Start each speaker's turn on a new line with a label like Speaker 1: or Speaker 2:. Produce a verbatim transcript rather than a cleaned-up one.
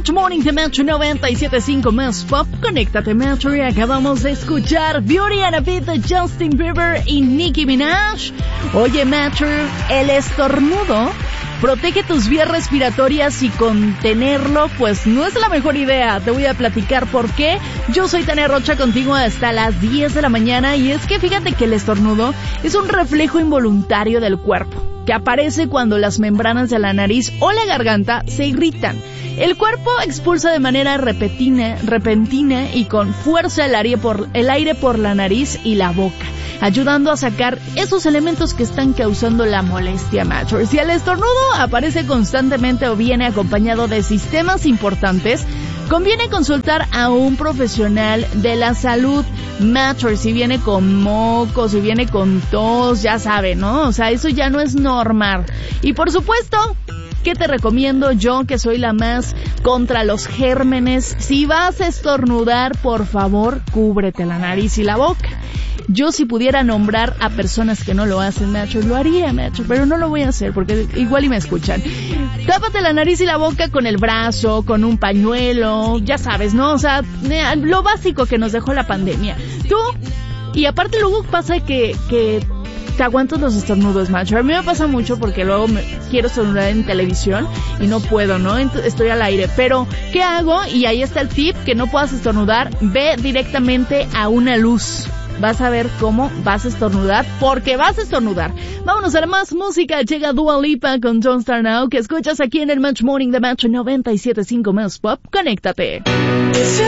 Speaker 1: Match Morning de Metro noventa y siete punto cinco más Pop. Conéctate, Metro. Y acabamos de escuchar Beauty and a Beat de Justin Bieber y Nicki Minaj. Oye, Metro, el estornudo protege tus vías respiratorias y contenerlo, pues no es la mejor idea. Te voy a platicar por qué. Yo soy Tania Rocha, contigo hasta las diez de la mañana. Y es que fíjate que el estornudo es un reflejo involuntario del cuerpo, que aparece cuando las membranas de la nariz o la garganta se irritan. El cuerpo expulsa de manera repentina, repentina y con fuerza el aire, por, el aire por la nariz y la boca, ayudando a sacar esos elementos que están causando la molestia, Matchers. Si el estornudo aparece constantemente o viene acompañado de sistemas importantes, conviene consultar a un profesional de la salud, Matchers. Si viene con mocos, si viene con tos, ya sabe, ¿no? O sea, eso ya no es normal. Y por supuesto, ¿qué te recomiendo yo, que soy la más contra los gérmenes? Si vas a estornudar, por favor, cúbrete la nariz y la boca. Yo, si pudiera nombrar a personas que no lo hacen, Nacho, lo haría, Nacho, pero no lo voy a hacer porque igual y me escuchan. Tápate la nariz y la boca con el brazo, con un pañuelo, ya sabes, ¿no? O sea, lo básico que nos dejó la pandemia. Tú, y aparte luego pasa que, que te aguantas los estornudos, Macho. A mí me pasa mucho porque luego me quiero estornudar en televisión y no puedo, ¿no? Entonces, estoy al aire. Pero, ¿qué hago? Y ahí está el tip, que no puedas estornudar. Ve directamente a una luz. Vas a ver cómo vas a estornudar, porque vas a estornudar. Vámonos a más música. Llega Dua Lipa con Don't Start Now, que escuchas aquí en el Match Morning de Match noventa y siete punto cinco más Pop. Conéctate.